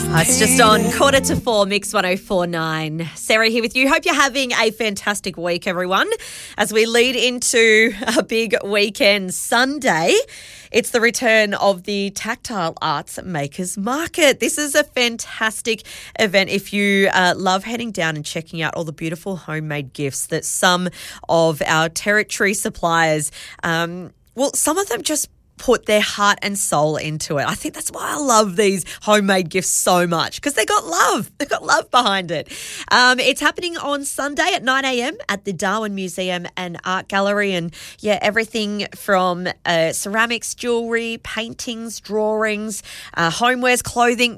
It's just on 3:45, Mix 104.9. Sarah here with you. Hope you're having a fantastic week, everyone. As we lead into a big weekend Sunday, it's the return of the Tactile Arts Makers Market. This is a fantastic event if you love heading down and checking out all the beautiful homemade gifts that some of our territory suppliers, some of them just put their heart and soul into it. I think that's why I love these homemade gifts so much, because they got love. They've got love behind it. It's happening on Sunday at 9 a.m. at the Darwin Museum and Art Gallery. And everything from ceramics, jewellery, paintings, drawings, homewares, clothing.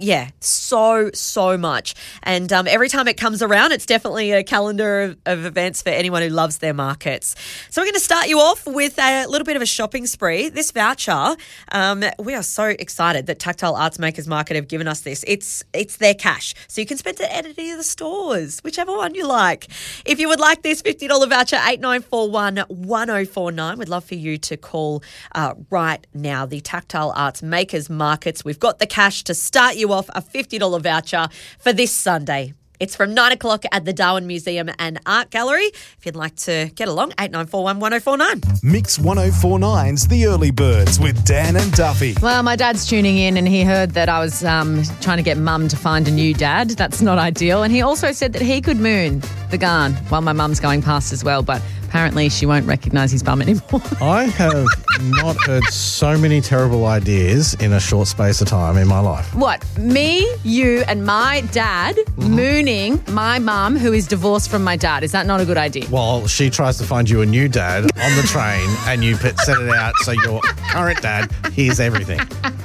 So much. And every time it comes around, it's definitely a calendar of events for anyone who loves their markets. So we're going to start you off with a little bit of a shopping spree. This voucher, we are so excited that Tactile Arts Makers Market have given us this. It's their cash, so you can spend it at any of the stores, whichever one you like. If you would like this $50 voucher, 8941 1049. We'd love for you to call right now. The Tactile Arts Makers Markets. We've got the cash to start you off, a $50 voucher for this Sunday. It's from 9 o'clock at the Darwin Museum and Art Gallery. If you'd like to get along, 8941 1049. Mix 104.9's The Early Birds with Dan and Duffy. Well, my dad's tuning in and he heard that I was trying to get mum to find a new dad. That's not ideal. And he also said that he could moon the Garn while my mum's going past as well, but apparently she won't recognise his bum anymore. I have not heard so many terrible ideas in a short space of time in my life. What? Me, you and my dad mooning my mum who is divorced from my dad. Is that not a good idea? Well, she tries to find you a new dad on the train and you set it out so your current dad hears everything.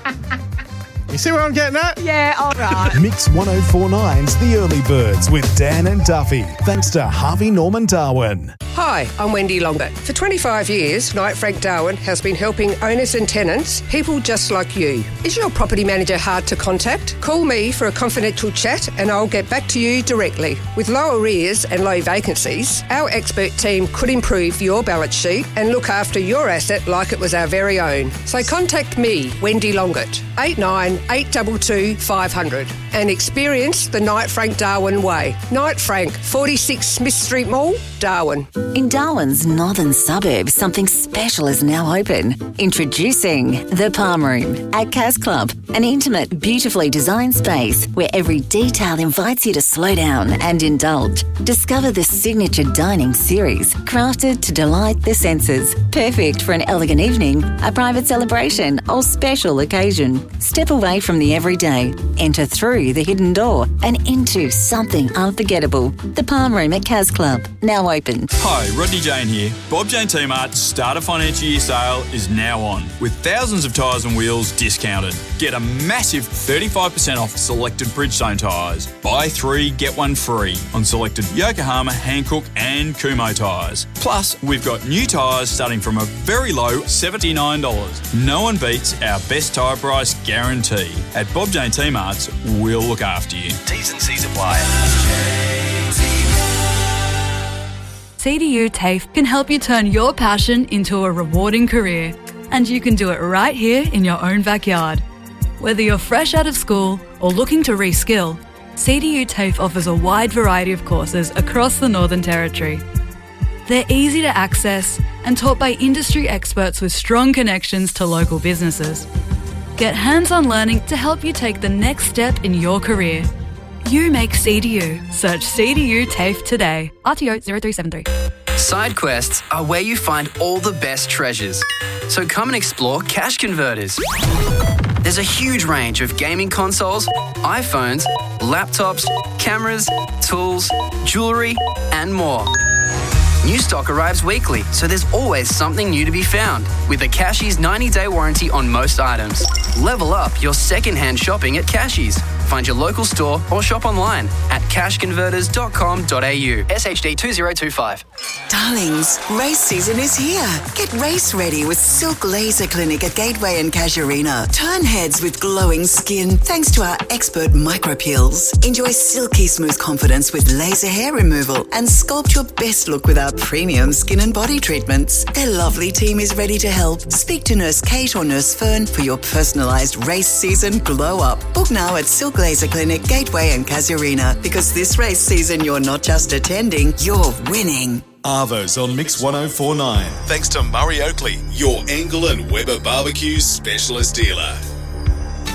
You see where I'm getting at? Yeah, all right. Mix 104.9's The Early Birds with Dan and Duffy. Thanks to Harvey Norman Darwin. Hi, I'm Wendy Longett. For 25 years, Knight Frank Darwin has been helping owners and tenants, people just like you. Is your property manager hard to contact? Call me for a confidential chat and I'll get back to you directly. With low arrears and low vacancies, our expert team could improve your balance sheet and look after your asset like it was our very own. So contact me, Wendy Longett, 898222 500 and experience the Knight Frank Darwin way. Knight Frank, 46 Smith Street Mall, Darwin. In Darwin's northern suburbs, something special is now open. Introducing The Palm Room at Cas Club, an intimate, beautifully designed space where every detail invites you to slow down and indulge. Discover the signature dining series, crafted to delight the senses. Perfect for an elegant evening, a private celebration or special occasion. Step away from the everyday, enter through the hidden door and into something unforgettable. The Palm Room at Cas Club, now open. Hi, Rodney Jane here. Bob Jane T-Mart's Starter Financial Year sale is now on, with thousands of tyres and wheels discounted. Get a massive 35% off selected Bridgestone tyres. Buy 3, get 1 free on selected Yokohama, Hankook and Kumho tyres. Plus, we've got new tyres starting from a very low $79. No one beats our best tyre price guarantee. At Bob Jane T-Mart's, we'll look after you. T's and C's apply. CDU TAFE can help you turn your passion into a rewarding career, and you can do it right here in your own backyard. Whether you're fresh out of school or looking to reskill, CDU TAFE offers a wide variety of courses across the Northern Territory. They're easy to access and taught by industry experts with strong connections to local businesses. Get hands-on learning to help you take the next step in your career. You make CDU. Search CDU TAFE today. RTO 0373. Side quests are where you find all the best treasures. So come and explore Cash Converters. There's a huge range of gaming consoles, iPhones, laptops, cameras, tools, jewellery, and more. New stock arrives weekly, so there's always something new to be found. With a Cashies 90-day warranty on most items. Level up your second-hand shopping at Cashies. Find your local store or shop online at cashconverters.com.au. SHD 2025. Darlings, race season is here. Get race ready with Silk Laser Clinic at Gateway and Casuarina. Turn heads with glowing skin thanks to our expert micropeels. Enjoy silky smooth confidence with laser hair removal and sculpt your best look with our premium skin and body treatments. Their lovely team is ready to help. Speak to Nurse Kate or Nurse Fern for your personalised race season glow up. Book now at Silk Silk Laser Clinic, Gateway and Casuarina. Because this race season, you're not just attending, you're winning. Arvo's on Mix 104.9. Thanks to Murray Oakley, your Angle and Weber Barbecue specialist dealer.